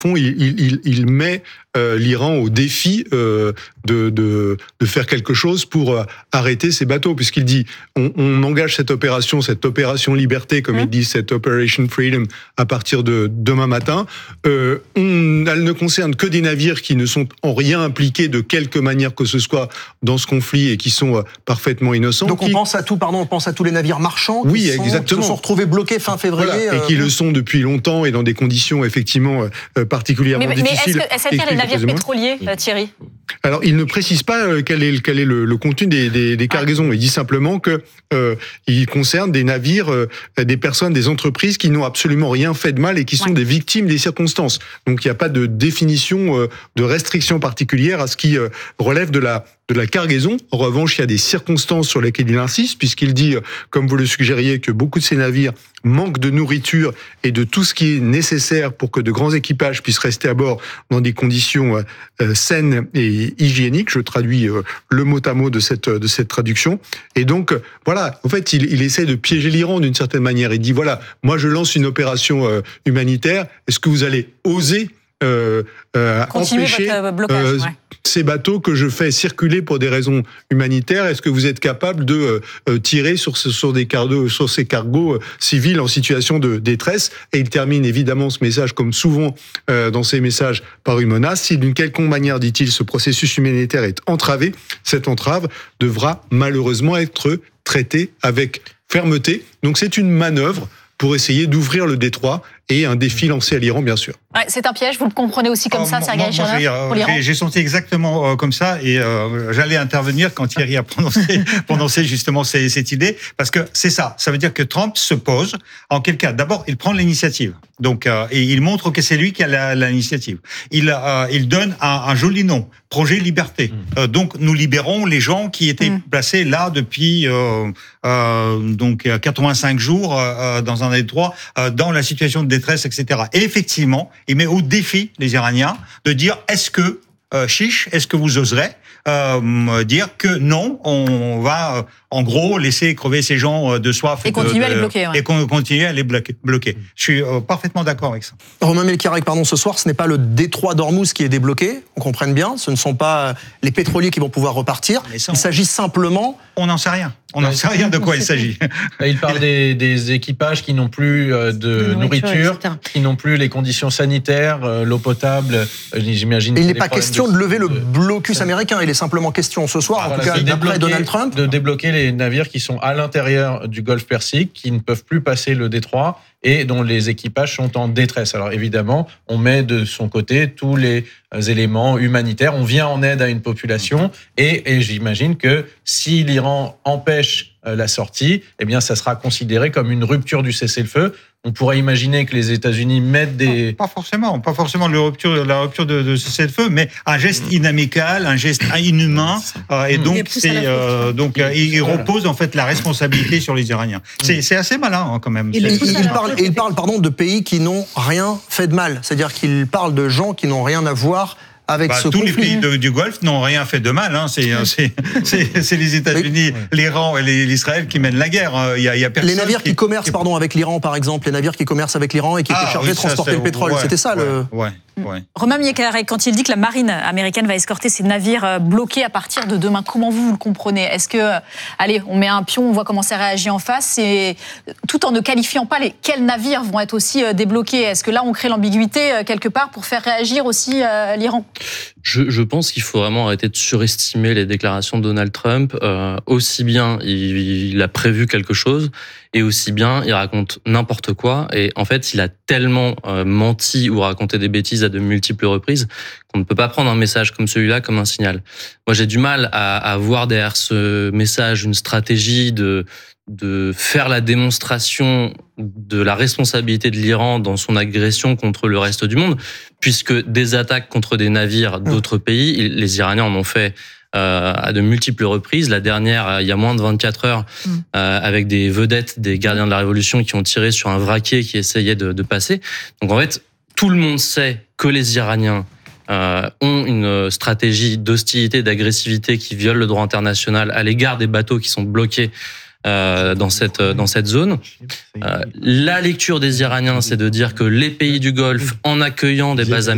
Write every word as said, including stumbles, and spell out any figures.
fond, il, il, il met euh, l'Iran au défi euh, de, de, de faire quelque chose pour euh, arrêter ces bateaux, puisqu'il dit on, on engage cette opération, cette opération liberté, comme mmh. il dit, cette Operation Freedom, à partir de demain matin. Euh, on, elle ne concerne que des navires qui ne sont en rien impliqués de quelque manière que ce soit dans ce conflit et qui sont euh, parfaitement innocents. Donc on qui... pense à tout, pardon, on pense à tous les navires marchands qui, oui, sont, exactement. qui se sont retrouvés bloqués fin février. Voilà. Et qui euh... le sont depuis longtemps et dans des conditions effectivement euh, particulièrement mais, difficiles. Mais est-ce que est-ce qu'il y a les navires pétroliers, euh, Thierry ? Alors, il ne précise pas euh, quel est, quel est le, le contenu des, des, des cargaisons. Il dit simplement que euh, il concerne des navires, euh, des personnes, des entreprises qui n'ont absolument rien fait de mal et qui sont ouais. des victimes des circonstances. Donc, il n'y a pas de définition, euh, de restriction particulière à ce qui euh, relève de la de la cargaison. En revanche, il y a des circonstances sur lesquelles il insiste, puisqu'il dit, comme vous le suggériez, que beaucoup de ces navires manquent de nourriture et de tout ce qui est nécessaire pour que de grands équipages puissent rester à bord dans des conditions euh, saines et hygiéniques. Je traduis euh, le mot à mot de cette de cette traduction. Et donc, euh, voilà, en fait, il, il essaie de piéger l'Iran d'une certaine manière. Il dit, voilà, moi je lance une opération euh, humanitaire. Est-ce que vous allez oser Euh, euh, empêcher blocage, euh, ouais. ces bateaux que je fais circuler pour des raisons humanitaires? Est-ce que vous êtes capable de euh, tirer sur, ce, sur, des cargos, sur ces cargos euh, civils en situation de détresse? Et il termine évidemment ce message, comme souvent euh, dans ces messages, par une menace. Si d'une quelconque manière, dit-il, ce processus humanitaire est entravé, cette entrave devra malheureusement être traitée avec fermeté. Donc c'est une manœuvre pour essayer d'ouvrir le détroit et un défi lancé à l'Iran, bien sûr. Ouais, c'est un piège, vous le comprenez aussi comme euh, ça, Sergueï Chernov, pour l'Iran ? J'ai senti exactement euh, comme ça, et euh, j'allais intervenir quand Thierry a prononcé, prononcé justement ces, cette idée, parce que c'est ça, ça veut dire que Trump se pose, en quel cas, d'abord, il prend l'initiative, donc euh, et il montre que c'est lui qui a l'initiative. Il, euh, il donne un, un joli nom, Projet Liberté. Mmh. Euh, donc, nous libérons les gens qui étaient mmh. placés là depuis euh, euh, donc quatre-vingt-cinq jours euh, dans un détroit, euh, dans la situation de détresse, et cetera. Et effectivement, il met au défi les Iraniens de dire est-ce que euh, chiche, est-ce que vous oserez euh, dire que non, on va euh, en gros laisser crever ces gens de soif et, et continuer de, à les bloquer, ouais. et continuer à les bloquer. bloquer. Je suis euh, parfaitement d'accord avec ça. Romain Melchiarec, pardon, ce soir, ce n'est pas le détroit d'Ormuz qui est débloqué, on comprenne bien. Ce ne sont pas les pétroliers qui vont pouvoir repartir. Ça, il s'agit simplement. On n'en sait rien. On n'en sait rien de quoi il s'agit. Il parle des, des équipages qui n'ont plus de, de nourriture, nourriture qui n'ont plus les conditions sanitaires, l'eau potable. J'imagine. Il n'est pas question de, de lever le blocus américain. Il est simplement question ce soir, ah, en voilà, tout cas d'après Donald Trump, de débloquer les navires qui sont à l'intérieur du Golfe Persique, qui ne peuvent plus passer le détroit et dont les équipages sont en détresse. Alors évidemment, on met de son côté tous les éléments humanitaires, on vient en aide à une population et, et j'imagine que si l'Iran empêche la sortie, eh bien ça sera considéré comme une rupture du cessez-le-feu. On pourrait imaginer que les États-Unis mettent des... Non, pas forcément, pas forcément la rupture, la rupture de, de cessez-le-feu, mais un geste inamical, un geste inhumain, euh, et donc c'est euh, donc euh, il repose en fait la responsabilité sur les Iraniens. C'est, c'est assez malin hein, quand même. Il, il, il parle, il parle pardon de pays qui n'ont rien fait de mal, c'est-à-dire qu'il parle de gens qui n'ont rien à voir avec bah, ce tous conflit. les pays de, du Golfe n'ont rien fait de mal. Hein. C'est, c'est, c'est, c'est les États-Unis, oui. l'Iran et les, l'Israël qui mènent la guerre. Il y a, il y a personne les navires qui, qui commercent, qui... pardon, avec l'Iran, par exemple, les navires qui commercent avec l'Iran et qui ah, étaient chargés oui, de transporter ça, le pétrole, ouais, c'était ça ouais, le. Ouais. Ouais. Romain Melchiarec, quand il dit que la marine américaine va escorter ces navires bloqués à partir de demain, comment vous, vous le comprenez ? Est-ce que, allez, on met un pion, on voit comment ça réagit en face, et tout en ne qualifiant pas les quels navires vont être aussi débloqués ? Est-ce que là, on crée l'ambiguïté quelque part pour faire réagir aussi euh, l'Iran ? Je, je pense qu'il faut vraiment arrêter de surestimer les déclarations de Donald Trump. Euh, aussi bien, il, il a prévu quelque chose, et aussi bien, il raconte n'importe quoi. Et en fait, il a tellement euh, menti ou raconté des bêtises à de multiples reprises qu'on ne peut pas prendre un message comme celui-là comme un signal. Moi, j'ai du mal à, à voir derrière ce message une stratégie de de faire la démonstration de la responsabilité de l'Iran dans son agression contre le reste du monde, puisque des attaques contre des navires d'autres pays, les Iraniens en ont fait euh, à de multiples reprises. La dernière, il y a moins de vingt-quatre heures, euh, avec des vedettes des gardiens de la Révolution qui ont tiré sur un vraquier qui essayait de, de passer. Donc en fait, tout le monde sait que les Iraniens euh, ont une stratégie d'hostilité, d'agressivité qui viole le droit international à l'égard des bateaux qui sont bloqués Euh, dans cette dans cette zone. Euh, la lecture des Iraniens, c'est de dire que les pays du Golfe, en accueillant des bases américaines,